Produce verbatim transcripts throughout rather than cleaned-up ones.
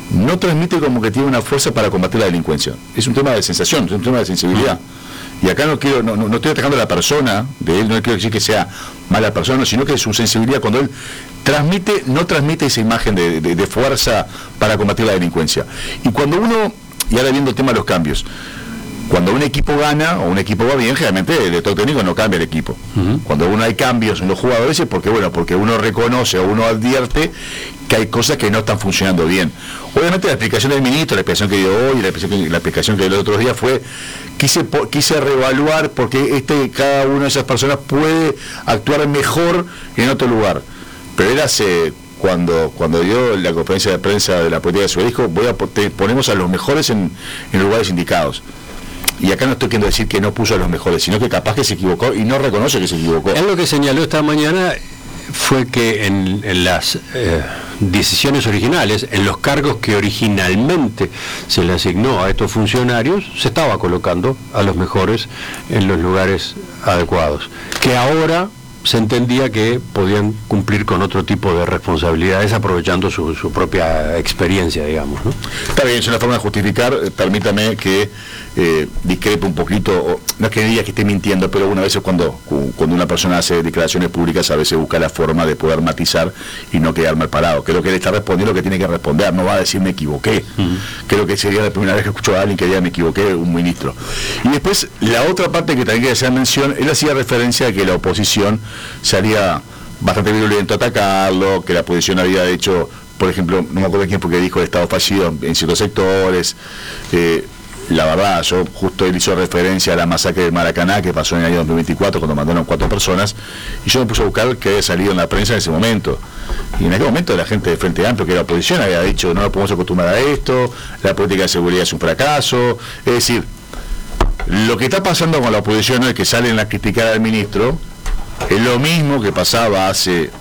no transmite como que tiene una fuerza para combatir la delincuencia. Es un tema de sensación, es un tema de sensibilidad. Y acá no quiero, no, no, no estoy atacando a la persona de él, no quiero decir que sea mala persona, sino que su sensibilidad, cuando él transmite, no transmite esa imagen de, de, de fuerza para combatir la delincuencia. Y cuando uno, y ahora viendo el tema de los cambios, cuando un equipo gana o un equipo va bien, generalmente el director técnico no cambia el equipo. Uh-huh. Cuando uno hay cambios en los jugadores es porque, bueno, porque uno reconoce o uno advierte que hay cosas que no están funcionando bien. Obviamente la explicación del ministro, la explicación que dio hoy, la explicación que, la explicación que dio los otros días fue, quise, quise reevaluar porque este, cada una de esas personas puede actuar mejor en otro lugar. Pero él hace... Cuando cuando dio la conferencia de prensa de la política de su dijo, voy a te, ponemos a los mejores en, en lugares indicados. Y acá no estoy queriendo decir que no puso a los mejores, sino que capaz que se equivocó y no reconoce que se equivocó. Él lo que señaló esta mañana fue que en, en las eh, decisiones originales, en los cargos que originalmente se le asignó a estos funcionarios, se estaba colocando a los mejores en los lugares adecuados. Que ahora se entendía que podían cumplir con otro tipo de responsabilidades aprovechando su, su propia experiencia, digamos, ¿no? Está bien, es una forma de justificar. Permítame que eh, discrepe un poquito, o, no es que diga que esté mintiendo, pero una vez cuando, cuando una persona hace declaraciones públicas a veces busca la forma de poder matizar y no quedar mal parado. Creo que él está respondiendo lo que tiene que responder, no va a decir me equivoqué. Uh-huh. Creo que sería la primera vez que escucho a alguien que diga me equivoqué, un ministro. Y después, la otra parte que también que hacer mención, él hacía referencia a que la oposición se haría bastante violento atacarlo, que la oposición había hecho, por ejemplo, no me acuerdo quién porque dijo el Estado fallido en ciertos sectores. Eh, la verdad, yo justo él hizo referencia a la masacre de Maracaná que pasó en el año dos mil veinticuatro cuando mandaron cuatro personas, y yo me puse a buscar qué había salido en la prensa en ese momento. Y en aquel momento la gente de Frente Amplio, que era oposición, había dicho no nos podemos acostumbrar a esto, la política de seguridad es un fracaso. Es decir, lo que está pasando con la oposición es que salen a criticar al ministro. Es lo mismo que pasaba hace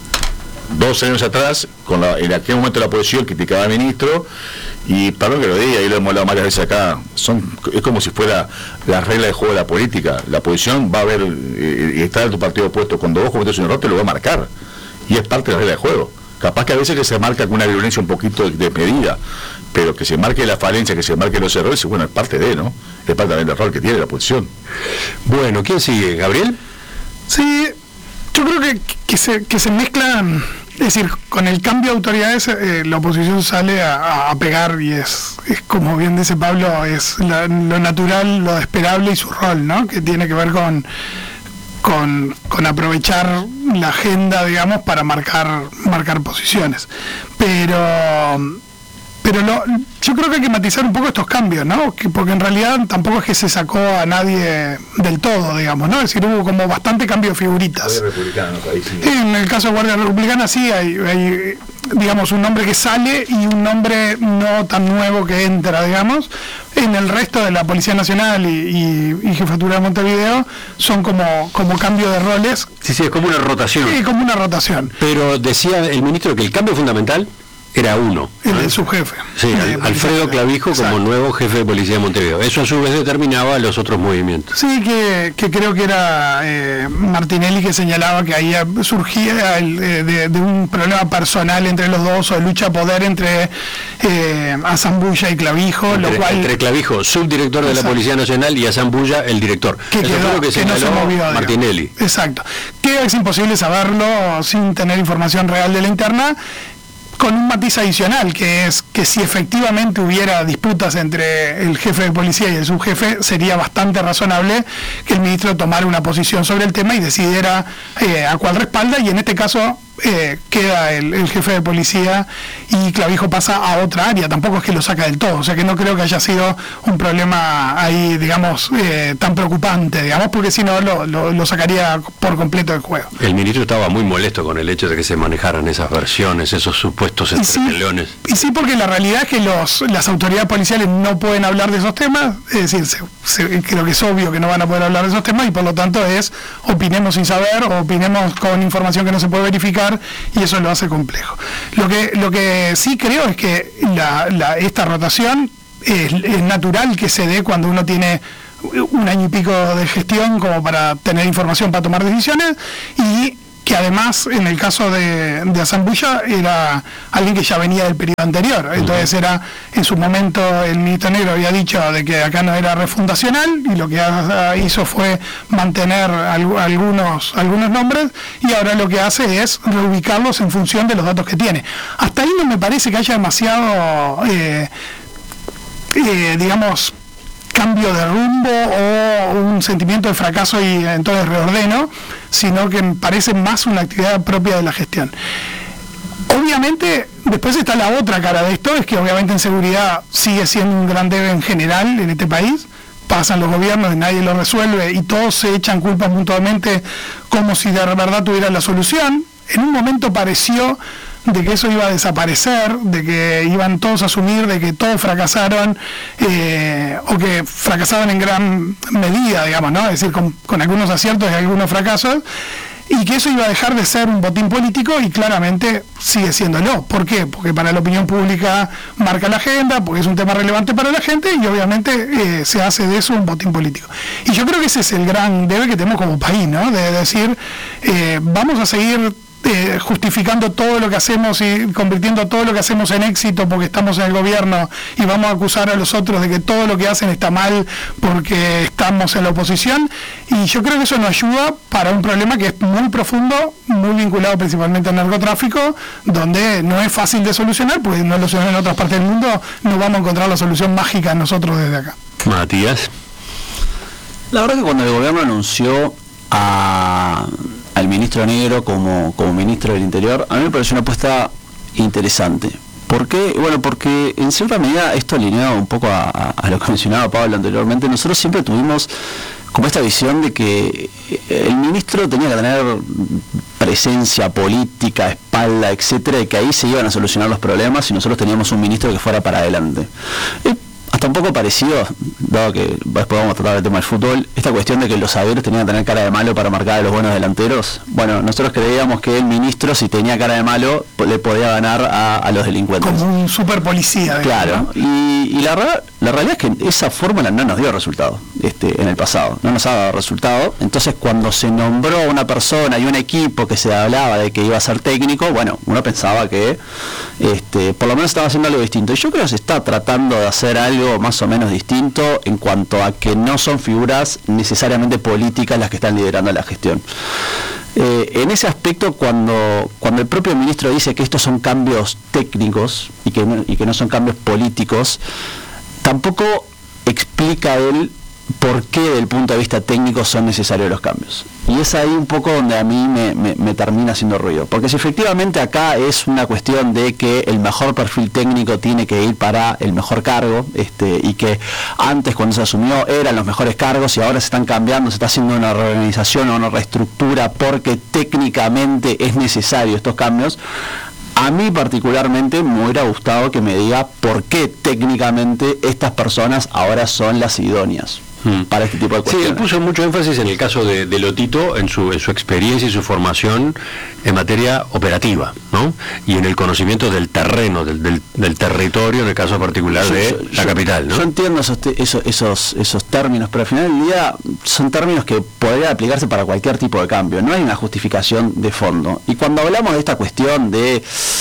dos años atrás, con la, en aquel momento la oposición criticaba al ministro, y perdón que lo diga, y lo hemos hablado varias veces acá, son, es como si fuera la regla de juego de la política. La oposición va a ver, y eh, está en tu partido opuesto, cuando vos cometés un error te lo va a marcar, y es parte de la regla de juego. Capaz que a veces que se marca con una violencia un poquito desmedida, pero que se marque la falencia, que se marque los errores, bueno, es parte de, ¿no? Es parte del error que tiene la oposición. Bueno, ¿quién sigue? ¿Gabriel? Sí, yo creo que, que, se, que se mezclan, es decir, con el cambio de autoridades eh, la oposición sale a, a pegar y es, es, como bien dice Pablo, es la, lo natural, lo esperable y su rol, ¿no? Que tiene que ver con, con, con aprovechar la agenda, digamos, para marcar, marcar posiciones. Pero... Pero lo, yo creo que hay que matizar un poco estos cambios, ¿no? Que, porque en realidad tampoco es que se sacó a nadie del todo, digamos, ¿no? Es decir, hubo como bastante cambio de figuritas. Ahí sí. En el caso de Guardia Republicana sí hay, hay, digamos, un nombre que sale y un nombre no tan nuevo que entra, digamos. En el resto de la Policía Nacional y, y, y Jefatura de Montevideo son como, como cambio de roles. Sí, sí, es como una rotación. Sí, como una rotación. Pero decía el ministro que el cambio fundamental era uno. El de su jefe. Sí, de Alfredo Clavijo como Exacto. nuevo jefe de Policía de Montevideo. Eso a su vez determinaba los otros movimientos. Sí, que, que creo que era eh, Martinelli que señalaba que ahí surgía el, eh, de, de un problema personal entre los dos, o de lucha a poder entre eh, Azambulla y Clavijo. Entre, lo cual, entre Clavijo, subdirector de exacto. la Policía Nacional, y Azambulla, el director. Que, Eso quedó, fue lo que, que señaló no se movió, Martinelli. Digamos. Exacto. Que es imposible saberlo sin tener información real de la interna, con un matiz adicional, que es que si efectivamente hubiera disputas entre el jefe de policía y el subjefe, sería bastante razonable que el ministro tomara una posición sobre el tema y decidiera eh, a cuál respalda, y en este caso eh, queda el, el jefe de policía y Clavijo pasa a otra área. Tampoco es que lo saca del todo, o sea que no creo que haya sido un problema ahí, digamos, eh, tan preocupante, digamos, porque si no lo, lo, lo sacaría por completo del juego. El ministro estaba muy molesto con el hecho de que se manejaran esas versiones, esos supuestos entretelones. Sí, y sí, porque la realidad es que los, las autoridades policiales no pueden hablar de esos temas, es decir, se, se, creo que es obvio que no van a poder hablar de esos temas, y por lo tanto es opinemos sin saber o opinemos con información que no se puede verificar, y eso lo hace complejo. Lo que lo que sí creo es que la, la, esta rotación es, es natural que se dé cuando uno tiene un año y pico de gestión como para tener información para tomar decisiones, y que además en el caso de, de Azambulla era alguien que ya venía del periodo anterior, entonces era, en su momento el ministro Negro había dicho de que acá no era refundacional y lo que hizo fue mantener al, algunos, algunos nombres y ahora lo que hace es reubicarlos en función de los datos que tiene. Hasta ahí no me parece que haya demasiado, eh, eh, digamos, cambio de rumbo o un sentimiento de fracaso y entonces reordeno, sino que me parece más una actividad propia de la gestión. Obviamente, después está la otra cara de esto, es que obviamente en seguridad sigue siendo un gran debe en general en este país, pasan los gobiernos y nadie lo resuelve y todos se echan culpas mutuamente como si de verdad tuvieran la solución. En un momento pareció de que eso iba a desaparecer, de que iban todos a asumir de que todos fracasaron, eh, o que fracasaban en gran medida, digamos, ¿no? Es decir, con, con algunos aciertos y algunos fracasos, y que eso iba a dejar de ser un botín político y claramente sigue siéndolo. ¿Por qué? Porque para la opinión pública marca la agenda, porque es un tema relevante para la gente y obviamente eh, se hace de eso un botín político. Y yo creo que ese es el gran debe que tenemos como país, ¿no? De decir, eh, vamos a seguir Eh, justificando todo lo que hacemos y convirtiendo todo lo que hacemos en éxito porque estamos en el gobierno y vamos a acusar a los otros de que todo lo que hacen está mal porque estamos en la oposición, y yo creo que eso nos ayuda para un problema que es muy profundo, muy vinculado principalmente al narcotráfico, donde no es fácil de solucionar porque no lo solucionan en otras partes del mundo, no vamos a encontrar la solución mágica nosotros desde acá. Matías. La verdad que cuando el gobierno anunció a al ministro Negro como, como ministro del Interior, a mí me pareció una apuesta interesante. ¿Por qué? Bueno, porque en cierta medida esto alineado un poco a, a lo que mencionaba Pablo anteriormente. Nosotros siempre tuvimos como esta visión de que el ministro tenía que tener presencia política, espalda, etcétera, y que ahí se iban a solucionar los problemas y nosotros teníamos un ministro que fuera para adelante. Eh, hasta un poco parecido, dado que después vamos a tratar el tema del fútbol, esta cuestión de que los zagueros tenían que tener cara de malo para marcar a los buenos delanteros. Bueno, nosotros creíamos que el ministro, si tenía cara de malo, le podía ganar a, a los delincuentes. Como un super policía. Claro, ¿no? y, y la, la realidad es que esa fórmula no nos dio resultado este, en el pasado, no nos ha dado resultado. Entonces, cuando se nombró una persona y un equipo que se hablaba de que iba a ser técnico, bueno, uno pensaba que este, por lo menos estaba haciendo algo distinto. Y yo creo que se está tratando de hacer algo más o menos distinto en cuanto a que no son figuras necesariamente políticas las que están liderando la gestión. Eh, en ese aspecto, cuando, cuando el propio ministro dice que estos son cambios técnicos y que no, y que no son cambios políticos, tampoco explica él por qué desde el punto de vista técnico son necesarios los cambios. Y es ahí un poco donde a mí me, me, me termina haciendo ruido. Porque si efectivamente acá es una cuestión de que el mejor perfil técnico tiene que ir para el mejor cargo, este, y que antes cuando se asumió eran los mejores cargos y ahora se están cambiando, se está haciendo una reorganización o una reestructura porque técnicamente es necesario estos cambios, a mí particularmente me hubiera gustado que me diga por qué técnicamente estas personas ahora son las idóneas para este tipo de cuestiones. Sí, él puso mucho énfasis en el caso de, de Lotito, en su, en su experiencia y su formación en materia operativa, ¿no? Y en el conocimiento del terreno, del, del, del territorio, en el caso particular de yo, yo, la capital, ¿no? Yo entiendo esos, esos, esos, esos términos, pero al final del día son términos que podrían aplicarse para cualquier tipo de cambio, no hay una justificación de fondo. Y cuando hablamos de esta cuestión de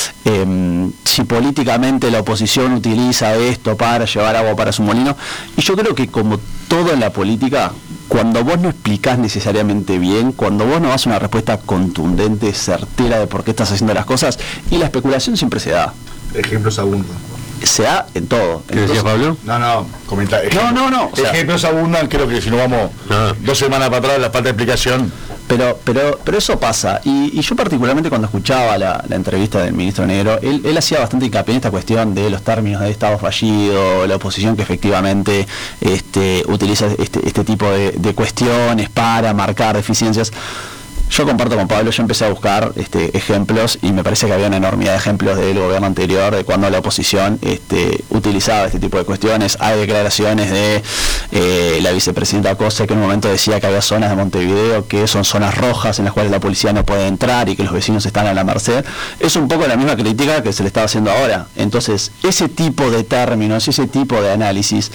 eh, si políticamente la oposición utiliza esto para llevar agua para su molino, y yo creo que como todo en la política, cuando vos no explicás necesariamente bien, cuando vos no das una respuesta contundente, certera de por qué estás haciendo las cosas, y la especulación siempre se da. Ejemplos abundan. Se da en todo. ¿Qué decías, Pablo? No, no, comenta. No, no, no. O sea, ejemplos abundan, creo que si no vamos ah. dos semanas para atrás, la falta de explicación. Pero, pero, pero eso pasa. Y, y yo particularmente cuando escuchaba la, la entrevista del ministro Negro, él, él hacía bastante hincapié en esta cuestión de los términos de Estado fallido, la oposición que efectivamente este, utiliza este, este tipo de, de cuestiones para marcar deficiencias. Yo comparto con Pablo, yo empecé a buscar este, ejemplos y me parece que había una enormidad de ejemplos del gobierno anterior, de cuando la oposición este, utilizaba este tipo de cuestiones. Hay declaraciones de eh, la vicepresidenta Acosta que en un momento decía que había zonas de Montevideo que son zonas rojas en las cuales la policía no puede entrar y que los vecinos están a la merced. Es un poco la misma crítica que se le estaba haciendo ahora. Entonces, ese tipo de términos, ese tipo de análisis,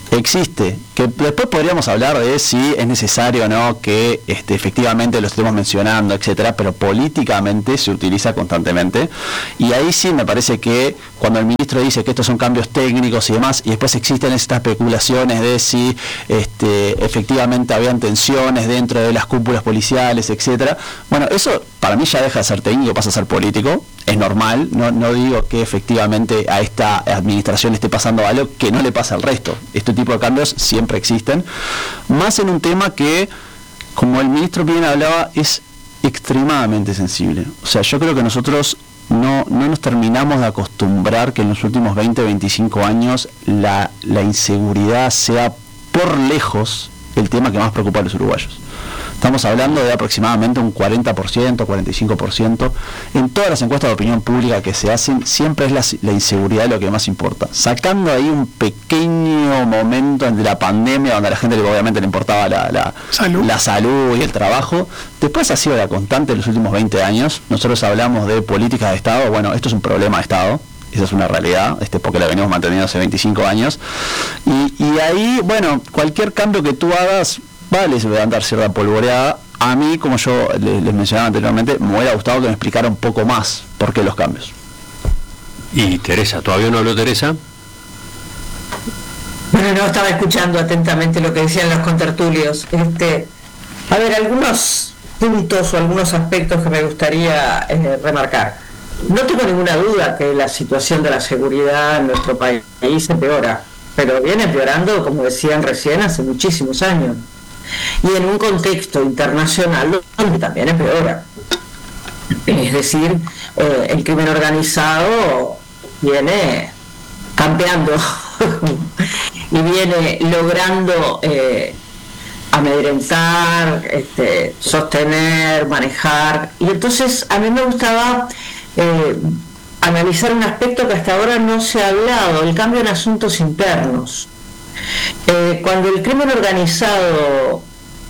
existe, que después podríamos hablar de si es necesario o no que este, efectivamente lo estemos mencionando, etcétera, pero políticamente se utiliza constantemente, y ahí sí me parece que cuando el ministro dice que estos son cambios técnicos y demás, y después existen estas especulaciones de si este, efectivamente habían tensiones dentro de las cúpulas policiales, etcétera, bueno, eso para mí ya deja de ser técnico, pasa a ser político, es normal, no, no digo que efectivamente a esta administración esté pasando algo que no le pasa al resto. Este tipo de cambios siempre existen, más en un tema que, como el ministro bien hablaba, es extremadamente sensible. O sea, yo creo que nosotros no, no nos terminamos de acostumbrar que en los últimos veinte, veinticinco años la, la inseguridad sea por lejos el tema que más preocupa a los uruguayos. Estamos hablando de aproximadamente un cuarenta por ciento, cuarenta y cinco por ciento. En todas las encuestas de opinión pública que se hacen, siempre es la, la inseguridad lo que más importa. Sacando ahí un pequeño momento de la pandemia, donde a la gente obviamente le importaba la, la, ¿Salud? la salud y el trabajo, después ha sido la constante en los últimos veinte años. Nosotros hablamos de políticas de Estado, bueno, esto es un problema de Estado. Esa es una realidad, este, porque la venimos manteniendo hace veinticinco años. Y, y ahí, bueno, cualquier cambio que tú hagas, vale, se va a dar cierta polvoreada. A mí, como yo les, les mencionaba anteriormente, me hubiera gustado que me explicara un poco más por qué los cambios. Y Teresa, ¿todavía no habló Teresa? Bueno, no, estaba escuchando atentamente lo que decían los contertulios. Este, a ver, algunos puntos o algunos aspectos que me gustaría eh, remarcar. No tengo ninguna duda que la situación de la seguridad en nuestro país empeora, pero viene empeorando, como decían recién, hace muchísimos años. Y en un contexto internacional donde también empeora. Es decir, eh, el crimen organizado viene campeando y viene logrando eh, amedrentar, este, sostener, manejar. Y entonces a mí me gustaba eh, analizar un aspecto que hasta ahora no se ha hablado, el cambio en asuntos internos. Eh, cuando el crimen organizado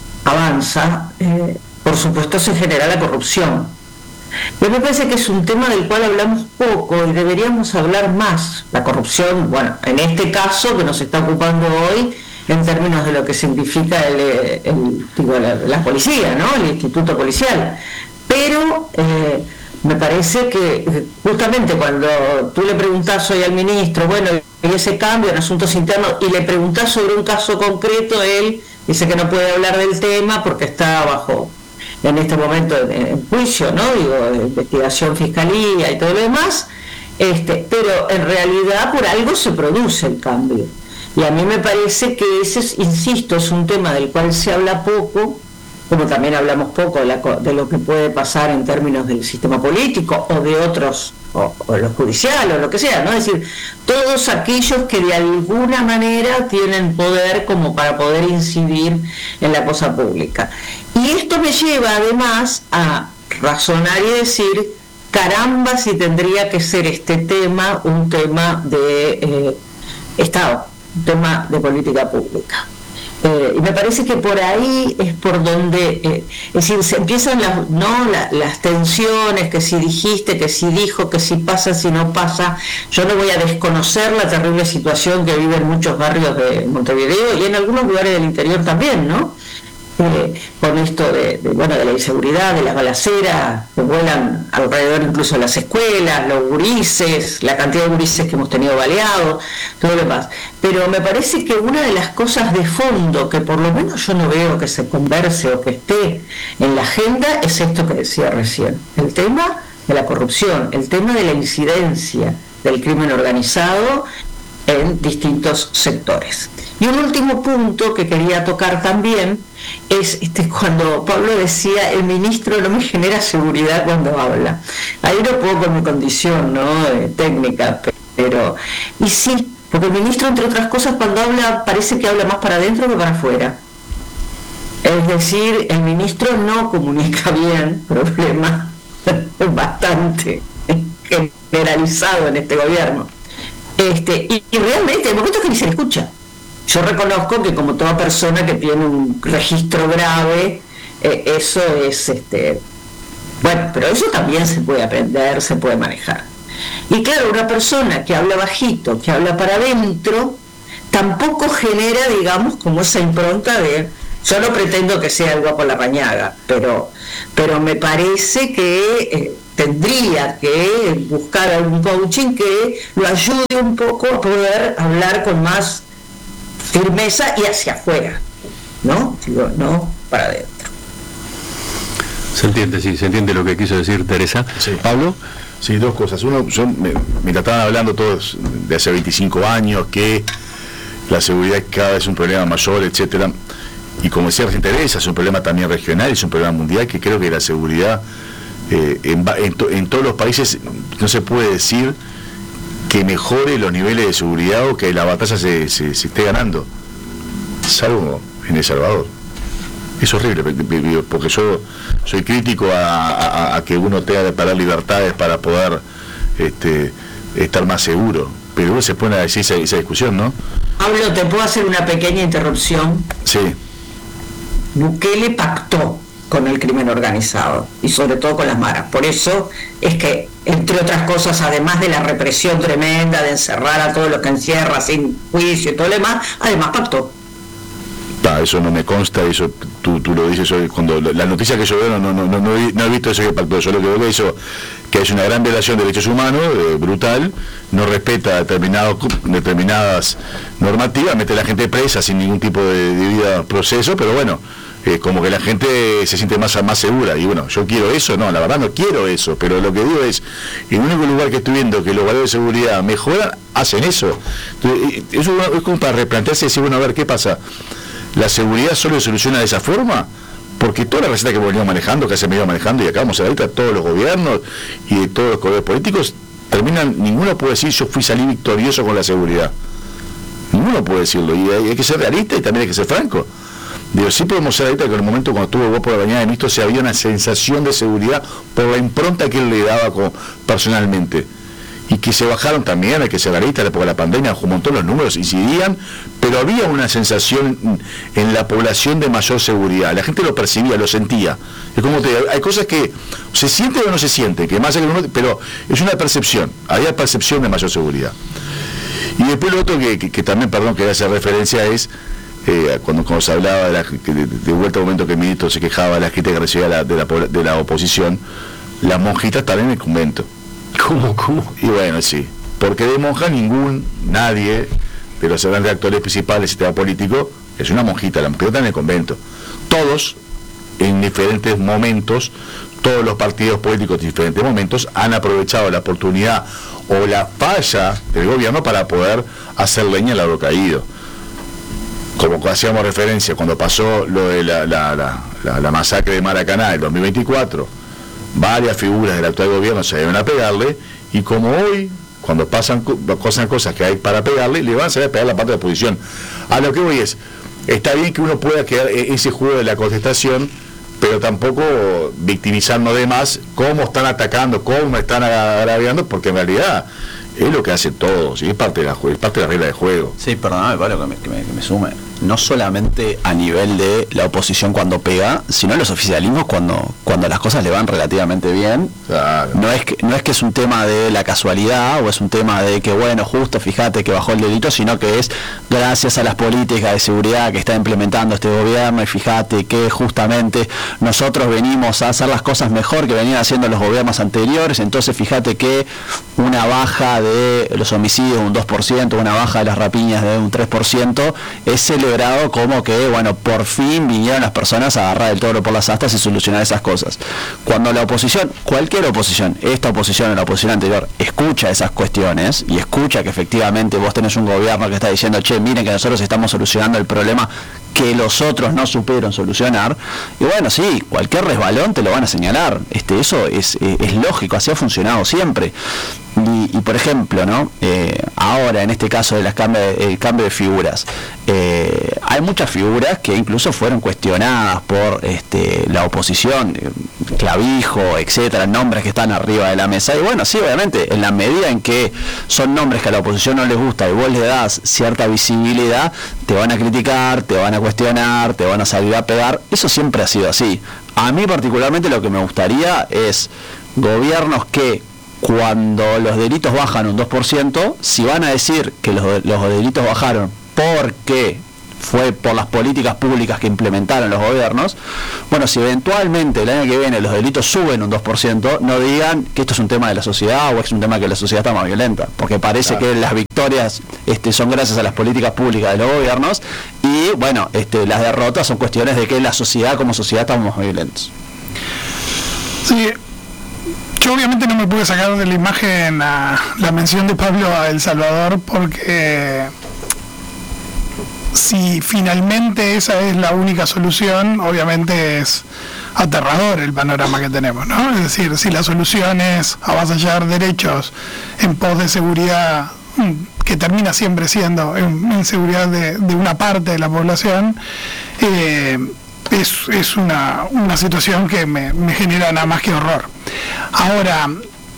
avanza, eh, por supuesto se genera la corrupción. Pero me parece que es un tema del cual hablamos poco y deberíamos hablar más. La corrupción, bueno, en este caso que nos está ocupando hoy, en términos de lo que significa el, el, digo, la, la policía, ¿no? El instituto policial. Pero eh, me parece que justamente cuando tú le preguntás hoy al ministro, bueno, y ese cambio en asuntos internos, y le preguntás sobre un caso concreto, él dice que no puede hablar del tema porque está bajo, en este momento, en, en juicio, ¿no? Digo, de investigación, fiscalía y todo lo demás, este, pero en realidad por algo se produce el cambio. Y a mí me parece que ese, es, insisto, es un tema del cual se habla poco, como también hablamos poco de, la, de lo que puede pasar en términos del sistema político o de otros, o, o lo judicial o lo que sea, ¿no? Es decir, todos aquellos que de alguna manera tienen poder como para poder incidir en la cosa pública. Y esto me lleva además a razonar y decir, caramba, si tendría que ser este tema un tema de eh, Estado, un tema de política pública. Eh, y me parece que por ahí es por donde, eh, es decir, se empiezan las, ¿no? La, las tensiones, que si dijiste, que si dijo, que si pasa, si no pasa. Yo no voy a desconocer la terrible situación que viven muchos barrios de Montevideo y en algunos lugares del interior también, ¿no? Eh, con esto de, de, bueno, de la inseguridad, de las balaceras que vuelan alrededor incluso de las escuelas, los gurises, la cantidad de gurises que hemos tenido baleados, todo lo demás. Pero me parece que una de las cosas de fondo que por lo menos yo no veo que se converse o que esté en la agenda es esto que decía recién, el tema de la corrupción, el tema de la incidencia del crimen organizado en distintos sectores. Y un último punto que quería tocar también es este, cuando Pablo decía, el ministro no me genera seguridad cuando habla. Ahí no puedo con mi condición, ¿no? Eh, técnica, pero... Y sí, porque el ministro, entre otras cosas, cuando habla, parece que habla más para adentro que para afuera. Es decir, el ministro no comunica bien, problema bastante generalizado en este gobierno. Este, y, y realmente hay momentos que ni se le escucha. Yo reconozco que como toda persona que tiene un registro grave, eh, eso es, este, bueno, pero eso también se puede aprender, se puede manejar. Y claro, una persona que habla bajito, que habla para adentro, tampoco genera, digamos, como esa impronta de... Yo no pretendo que sea el Guapo Larrañaga, pero, pero me parece que eh, tendría que buscar algún coaching que lo ayude un poco a poder hablar con más firmeza y hacia afuera, ¿no? Digo, no para adentro. Se entiende, sí, se entiende lo que quiso decir Teresa. Sí. Pablo. Sí, dos cosas. Uno, yo, me, me estaban hablando todos de hace veinticinco años que la seguridad cada vez es un problema mayor, etcétera. Y como decía recién Teresa, es un problema también regional, es un problema mundial, que creo que la seguridad eh, en, en, to, en todos los países no se puede decir que mejore los niveles de seguridad o que la batalla se, se, se esté ganando, salvo en El Salvador. Es horrible, porque yo soy crítico a, a, a que uno tenga que parar libertades para poder este, estar más seguro, pero uno se pone a decir esa, esa discusión, ¿no? Pablo, ¿te puedo hacer una pequeña interrupción? Sí. Bukele pactó con el crimen organizado y sobre todo con las maras. Por eso es que, entre otras cosas, además de la represión tremenda de encerrar a todos los que encierra sin juicio y todo lo demás, además pactó. Ah, eso no me consta, eso tú, tú lo dices hoy, cuando la noticia que yo veo no, no, no, no, no, he, no he visto eso que pactó. Yo lo que veo que hizo, que es una gran violación de derechos humanos, eh, brutal, no respeta determinado, determinadas normativas, mete a la gente presa sin ningún tipo de debido proceso, pero bueno, eh, como que la gente se siente más, más segura. Y bueno, yo quiero eso, no, la verdad no quiero eso, pero lo que digo es, en el único lugar que estoy viendo que los valores de seguridad mejoran, hacen eso. Entonces, eso es como para replantearse y decir, bueno, a ver, ¿qué pasa? ¿La seguridad solo se soluciona de esa forma? Porque toda la receta que venimos manejando, que se me iba manejando y acá vamos a ver ahorita, todos los gobiernos y de todos los poderes políticos, terminan, ninguno puede decir yo fui salí victorioso con la seguridad. Ninguno puede decirlo, y hay, hay que ser realista y también hay que ser franco. Digo, sí podemos ser ahorita que en el momento cuando estuvo vos por la bañada de Misto se había una sensación de seguridad por la impronta que él le daba como, personalmente. Y que se bajaron también, hay que ser realistas, porque la pandemia un montón los números incidían, pero había una sensación en la población de mayor seguridad, la gente lo percibía, lo sentía. Es como te, hay cosas que se siente o no se siente, que más allá que uno, pero es una percepción, había percepción de mayor seguridad. Y después lo otro que, que, que también, perdón, quería hacer referencia es, eh, cuando, cuando se hablaba de, la, de, de vuelta al momento que el ministro se quejaba de la gente que recibía la, de, la, de la oposición, las monjitas están en el convento. ¿Cómo, cómo? Y bueno, sí, porque de monja ningún, nadie de los grandes actores principales del sistema político es una monjita, la monjita está en el convento. Todos, en diferentes momentos, todos los partidos políticos en diferentes momentos han aprovechado la oportunidad o la falla del gobierno para poder hacer leña al árbol caído. Como hacíamos referencia cuando pasó lo de la, la, la, la, la masacre de Maracaná del dos mil veinticuatro, varias figuras del actual gobierno se deben a pegarle, y como hoy, cuando pasan cosas, cosas que hay para pegarle, le van a saber pegar la parte de la oposición. A lo que voy es, está bien que uno pueda quedar en ese juego de la contestación, pero tampoco victimizarnos de más cómo están atacando, cómo están agraviando, porque en realidad es lo que hacen todos, y es parte de la, es parte de la regla de juego. Sí, perdóname, Pablo, que me, que me, que me sume. No solamente a nivel de la oposición cuando pega, sino los oficialismos cuando cuando las cosas le van relativamente bien. Claro. No es que no es que es un tema de la casualidad o es un tema de que, bueno, justo fíjate que bajó el delito, sino que es gracias a las políticas de seguridad que está implementando este gobierno, y fíjate que justamente nosotros venimos a hacer las cosas mejor que venían haciendo los gobiernos anteriores, entonces fíjate que una baja de los homicidios un dos por ciento, una baja de las rapiñas de un tres por ciento, es celebrado como que, bueno, por fin vinieron las personas a agarrar el toro por las astas y solucionar esas cosas. Cuando la oposición, cualquier oposición, esta oposición o la oposición anterior, escucha esas cuestiones y escucha que efectivamente vos tenés un gobierno que está diciendo, che, miren que nosotros estamos solucionando el problema que los otros no supieron solucionar, y bueno, sí, cualquier resbalón te lo van a señalar, este, eso es, es, es lógico, así ha funcionado siempre. Y, y por ejemplo, ¿no? Eh, ahora en este caso de las cambio, el cambio de figuras, eh, hay muchas figuras que incluso fueron cuestionadas por este, la oposición, eh, Clavijo, etcétera, nombres que están arriba de la mesa, y bueno, sí, obviamente, en la medida en que son nombres que a la oposición no les gusta y vos le das cierta visibilidad, te van a criticar, te van a cuestionar, te van a salir a pegar. Eso siempre ha sido así. A mí particularmente lo que me gustaría es gobiernos que, cuando los delitos bajan un dos por ciento, si van a decir que los, los delitos bajaron porque fue por las políticas públicas que implementaron los gobiernos, bueno, si eventualmente el año que viene los delitos suben un dos por ciento, no digan que esto es un tema de la sociedad o es un tema que la sociedad está más violenta, porque parece claro. que las victorias este, son gracias a las políticas públicas de los gobiernos y, bueno, este, las derrotas son cuestiones de que la sociedad como sociedad estamos más violentos. Sí. Yo obviamente no me pude sacar de la imagen la, la mención de Pablo a El Salvador, porque si finalmente esa es la única solución, obviamente es aterrador el panorama que tenemos, ¿no? Es decir, si la solución es avasallar derechos en pos de seguridad, que termina siempre siendo en, en seguridad de, de una parte de la población, eh, es, es una, una situación que me, me genera nada más que horror. Ahora,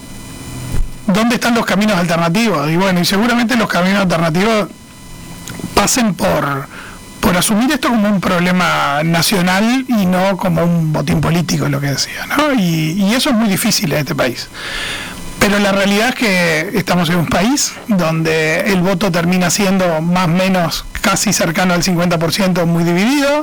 ¿dónde están los caminos alternativos? Y bueno, y seguramente los caminos alternativos pasen por, por asumir esto como un problema nacional y no como un botín político, lo que decía, ¿no? Y, y eso es muy difícil en este país. Pero la realidad es que estamos en un país donde el voto termina siendo más o menos casi cercano al cincuenta por ciento, muy dividido.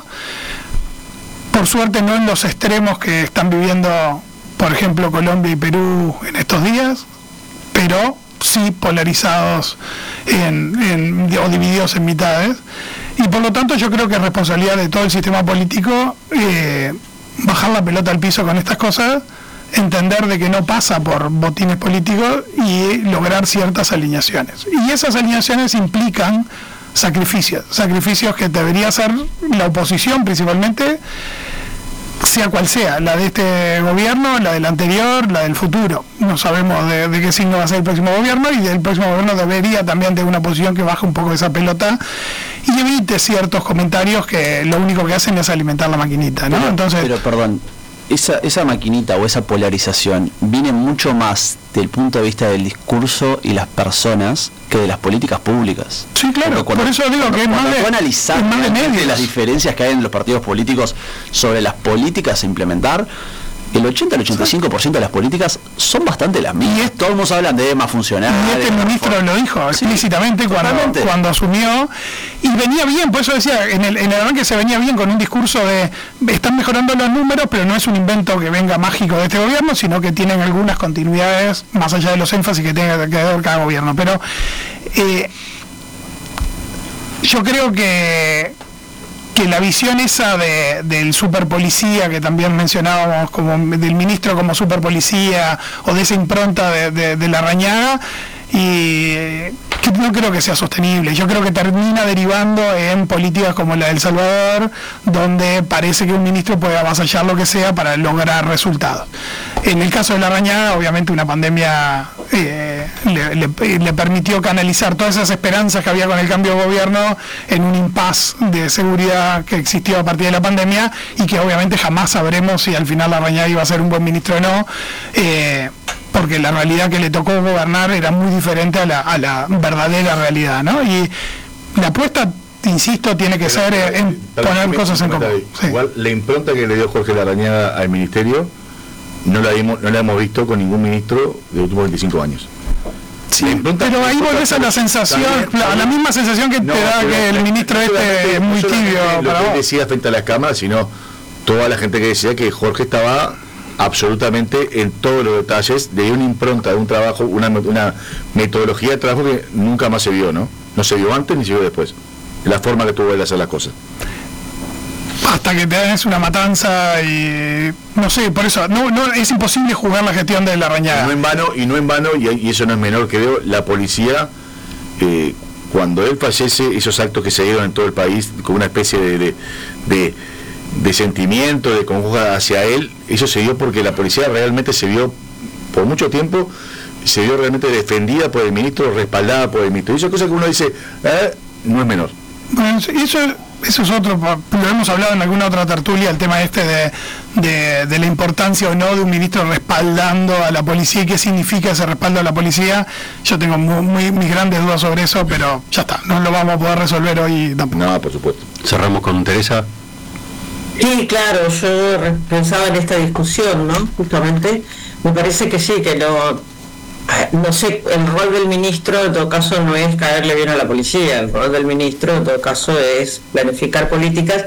Por suerte no en los extremos que están viviendo, por ejemplo, Colombia y Perú en estos días, pero sí polarizados en, en, o divididos en mitades. Y por lo tanto yo creo que es responsabilidad de todo el sistema político eh, bajar la pelota al piso con estas cosas, entender de que no pasa por botines políticos y lograr ciertas alineaciones. Y esas alineaciones implican sacrificios, sacrificios que debería hacer la oposición principalmente, sea cual sea, la de este gobierno, la del anterior, la del futuro. No sabemos de, de qué signo va a ser el próximo gobierno, y el próximo gobierno debería también tener una posición que baje un poco esa pelota y evite ciertos comentarios que lo único que hacen es alimentar la maquinita, ¿no? Pero, Entonces, pero perdón, esa, esa maquinita o esa polarización viene mucho más del punto de vista del discurso y las personas que de las políticas públicas. Sí, claro, cuando, por eso digo cuando, que es más cuando de, tú analizar es más de medios. las diferencias que hay en los partidos políticos sobre las políticas a implementar, el ochenta al ochenta y cinco por ciento de las políticas son bastante las mismas. Y es, todos nos hablan de más funcionarios. Y este ministro lo dijo explícitamente sí, cuando, cuando asumió, y venía bien, por eso decía, en el, en el arranque se venía bien con un discurso de están mejorando los números, pero no es un invento que venga mágico de este gobierno, sino que tienen algunas continuidades más allá de los énfasis que tenga que dar cada gobierno. Pero eh, yo creo que que la visión esa de, del superpolicía que también mencionábamos, como del ministro como superpolicía, o de esa impronta de, de, de Larrañaga, y que no creo que sea sostenible. Yo creo que termina derivando en políticas como la de El Salvador, donde parece que un ministro puede avasallar lo que sea para lograr resultados. En el caso de Larrañaga, obviamente una pandemia eh, le, le, le permitió canalizar todas esas esperanzas que había con el cambio de gobierno en un impasse de seguridad que existió a partir de la pandemia, y que obviamente jamás sabremos si al final Larrañaga iba a ser un buen ministro o no, eh, porque la realidad que le tocó gobernar era muy diferente a la, a la verdadera realidad, ¿no? Y la apuesta, insisto, tiene que pero, ser pero, en pero, poner pero, cosas en común. Sí. Igual la impronta que le dio Jorge Larrañaga al ministerio no la, hemos, no la hemos visto con ningún ministro de los últimos veinticinco años. Sí, pero ahí volvés a la sensación, también, a la misma sensación que no, te da que el ministro este es muy tibio. Lo para que él decía frente a las cámaras, sino toda la gente que decía que Jorge estaba absolutamente en todos los detalles de una impronta, de un trabajo, una, una metodología de trabajo que nunca más se vio, ¿no? No se vio antes ni se vio después. La forma que tuvo él de hacer las cosas. Hasta que te des una matanza y no sé, por eso no, no es imposible jugar la gestión de Larrañaga. No en vano, y no en vano, y, y eso no es menor, creo, la policía, eh, cuando él fallece, esos actos que se dieron en todo el país, con una especie de, de, de, de sentimiento, de congoja hacia él, eso se dio porque la policía realmente se vio, por mucho tiempo, se vio realmente defendida por el ministro, respaldada por el ministro. Y eso es cosa que uno dice, eh, no es menor. Bueno, eso eso es otro, lo hemos hablado en alguna otra tertulia, el tema este de, de, de la importancia o no de un ministro respaldando a la policía y qué significa ese respaldo a la policía. Yo tengo muy, muy mis grandes dudas sobre eso, pero ya está, no lo vamos a poder resolver hoy tampoco. No, por supuesto. Cerramos con Teresa. Sí, claro, yo pensaba en esta discusión, ¿no? Justamente, me parece que sí, que lo no sé, el rol del ministro en todo caso no es caerle bien a la policía, el rol del ministro en todo caso es planificar políticas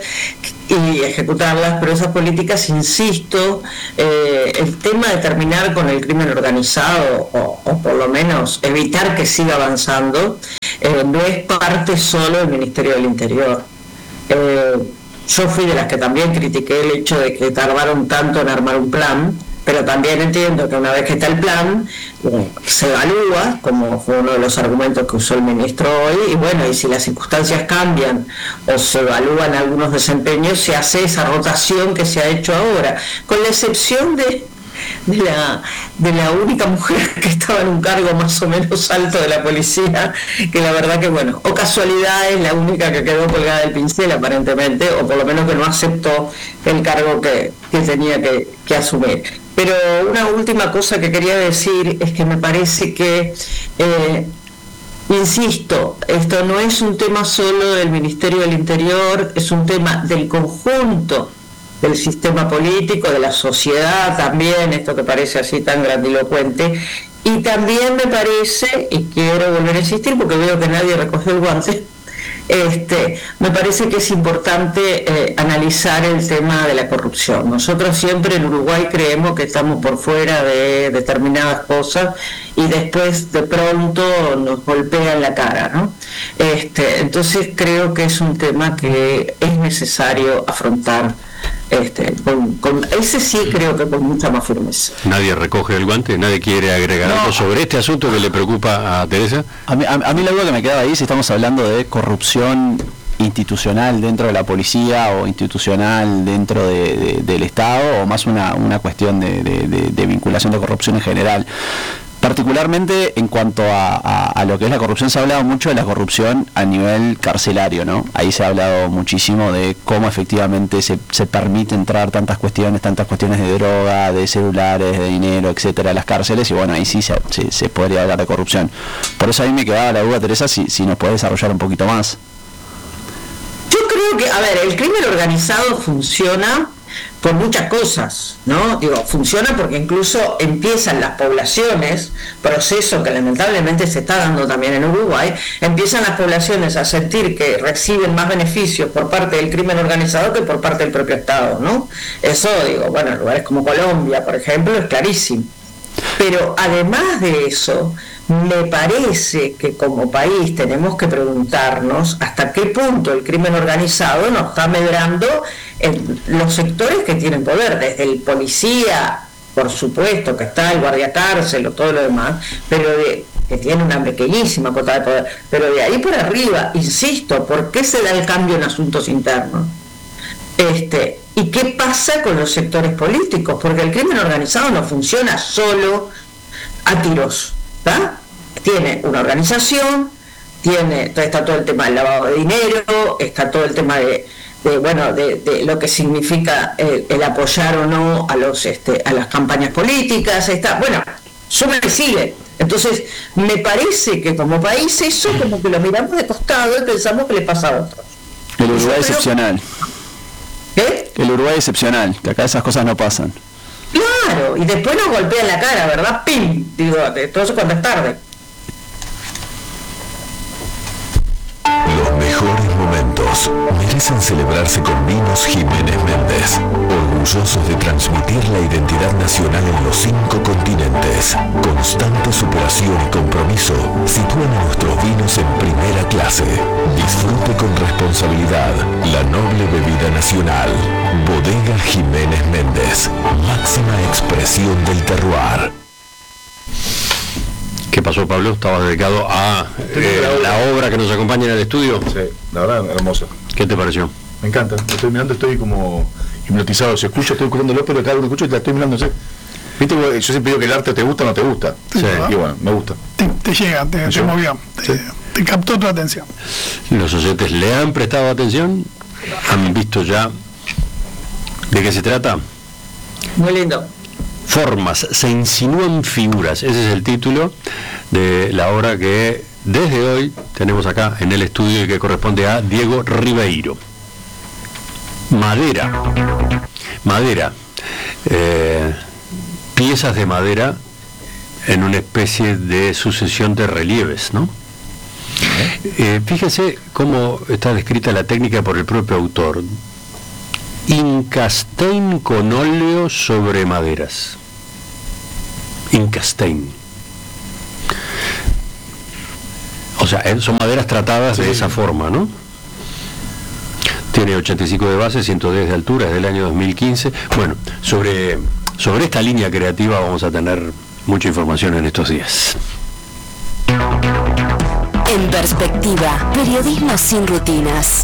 y ejecutarlas, pero esas políticas, insisto, eh, el tema de terminar con el crimen organizado o, o por lo menos evitar que siga avanzando, eh, no es parte solo del Ministerio del Interior. Eh, yo fui de las que también critiqué el hecho de que tardaron tanto en armar un plan, pero también entiendo que una vez que está el plan, eh, se evalúa, como fue uno de los argumentos que usó el ministro hoy, y bueno, y si las circunstancias cambian o se evalúan algunos desempeños, se hace esa rotación que se ha hecho ahora, con la excepción de, de, la, de la única mujer que estaba en un cargo más o menos alto de la policía, que la verdad que, bueno, o casualidad es la única que quedó colgada del pincel aparentemente, o por lo menos que no aceptó el cargo que, que tenía que, que asumir. Pero una última cosa que quería decir es que me parece que, eh, insisto, esto no es un tema solo del Ministerio del Interior, es un tema del conjunto del sistema político, de la sociedad también, esto que parece así tan grandilocuente, y también me parece, y quiero volver a insistir porque veo que nadie recogió el guante, Este, me parece que es importante eh, analizar el tema de la corrupción. Nosotros siempre en Uruguay creemos que estamos por fuera de determinadas cosas y después de pronto nos golpea en la cara, ¿no? Este, entonces creo que es un tema que es necesario afrontar. Este, con, con ese sí creo que con mucha más firmeza. Nadie recoge el guante, nadie quiere agregar no. algo sobre este asunto que le preocupa a Teresa. A mí, a, a mí la duda que me quedaba ahí, si estamos hablando de corrupción institucional dentro de la policía o institucional dentro de, de, del Estado, o más una, una cuestión de, de, de, de vinculación de corrupción en general. Particularmente en cuanto a, a, a lo que es la corrupción, se ha hablado mucho de la corrupción a nivel carcelario, ¿no? Ahí se ha hablado muchísimo de cómo efectivamente se, se permite entrar tantas cuestiones, tantas cuestiones de droga, de celulares, de dinero, etcétera, a las cárceles, y bueno, ahí sí se, se, se podría hablar de corrupción. Por eso a mí me quedaba la duda, Teresa, si, si nos podés desarrollar un poquito más. Yo creo que, a ver, el crimen organizado funciona por muchas cosas, ¿no? Digo, funciona porque incluso empiezan las poblaciones, proceso que lamentablemente se está dando también en Uruguay, empiezan las poblaciones a sentir que reciben más beneficios por parte del crimen organizado que por parte del propio Estado, ¿no? Eso, digo, bueno, en lugares como Colombia, por ejemplo, es clarísimo. Pero además de eso, me parece que como país tenemos que preguntarnos hasta qué punto el crimen organizado nos está medrando en los sectores que tienen poder, desde el policía, por supuesto, que está el guardia cárcel o todo lo demás, pero de, que tiene una pequeñísima cuota de poder, pero de ahí por arriba, insisto, ¿por qué se da el cambio en asuntos internos? Este, ¿y qué pasa con los sectores políticos? Porque el crimen organizado no funciona solo a tiros, ¿tá? Tiene una organización, tiene, está todo el tema del lavado de dinero, está todo el tema de, de bueno, de, de lo que significa el, el apoyar o no a los, este, a las campañas políticas, está, bueno, sube y sigue. Entonces, me parece que como país eso como que lo miramos de costado y pensamos que le pasa a otros. El Uruguay es excepcional. ¿Qué? El Uruguay es excepcional, que acá esas cosas no pasan. Claro, y después nos golpea en la cara, ¿verdad? ¡Pim! Digo, todo eso cuando es tarde. Los mejores momentos merecen celebrarse con Vinos Jiménez Méndez, orgullosos de transmitir la identidad nacional en los cinco continentes. Constante superación y compromiso sitúan a nuestros vinos en primera clase. Disfrute con responsabilidad la noble bebida nacional. Bodega Jiménez Méndez, máxima expresión del terroir. ¿Qué pasó, Pablo? Estaba dedicado a eh, la obra que nos acompaña en el estudio. Sí, la verdad, hermosa. ¿Qué te pareció? Me encanta. Lo estoy mirando, estoy como hipnotizado. Se escucha, estoy escuchándolo, pero cada uno escucha y la estoy mirando. ¿Sí? ¿Viste? Yo siempre digo que el arte te gusta o no te gusta. Sí. Y bueno, me gusta. Te, te llega, te, te movió, te, sí. te captó tu atención. ¿Los oyentes le han prestado atención? ¿Han visto ya de qué se trata? Muy lindo. Formas, se insinúan figuras. Ese es el título de la obra que desde hoy tenemos acá en el estudio y que corresponde a Diego Ribeiro. Madera. Madera. Eh, piezas de madera en una especie de sucesión de relieves, ¿no? Eh, fíjese cómo está descrita la técnica por el propio autor. Incastein con óleo sobre maderas. Incastein. O sea, son maderas tratadas sí. de esa forma, ¿no? Tiene ochenta y cinco de base, ciento diez de altura, es del año dos mil quince. Bueno, sobre, sobre esta línea creativa vamos a tener mucha información en estos días. En perspectiva, periodismo sin rutinas.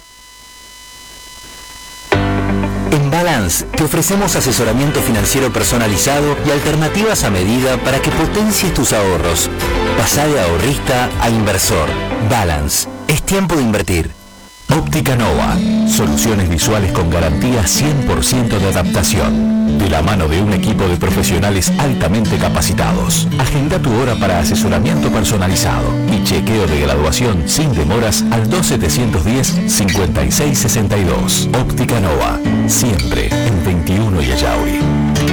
En Balance te ofrecemos asesoramiento financiero personalizado y alternativas a medida para que potencies tus ahorros. Pasá de ahorrista a inversor. Balance. Es tiempo de invertir. Óptica Nova. Soluciones visuales con garantía cien por ciento de adaptación. De la mano de un equipo de profesionales altamente capacitados. Agenda tu hora para asesoramiento personalizado y chequeo de graduación sin demoras al dos setecientos diez, cincuenta y seis sesenta y dos. Óptica Nova. Siempre en veintiuno y Ayauri.